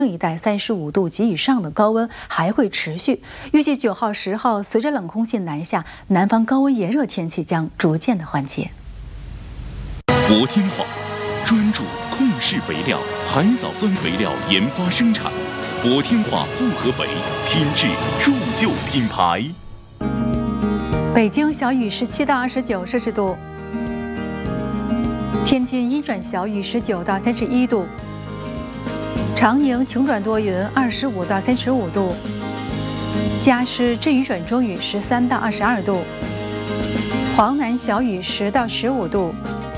一带35度及以上的高温还会持续，预计9号、10号随着冷空气南下，南方高温炎热天气将逐渐的缓解。 国天化专注控制肥料、海藻酸肥料研发生产，国天化复合肥品质铸就品牌。 北京小雨17到29摄氏度，天津阴转小雨19到31度。长宁晴转多云25到35度，嘉施阵雨转中雨13到22度，黄南小雨10到15度，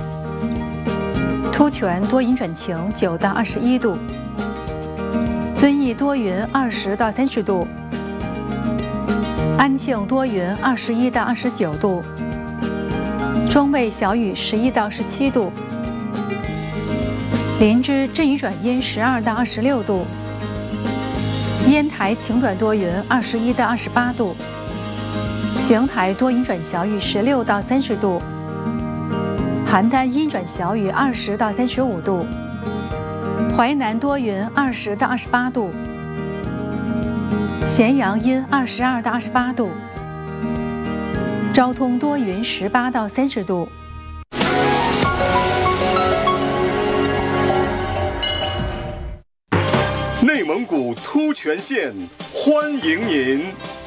突泉多云转晴9到21度，遵义多云20到30度，安庆多云21到29度，中卫小雨11到17度。林芝阵雨转阴12到26度，烟台晴转多云21到28度，邢台多云转小雨16到30度，邯郸阴转小雨20到35度，淮南多云20到28度，咸阳阴22到28度，昭通多云18到30度。 内蒙古突泉县欢迎您。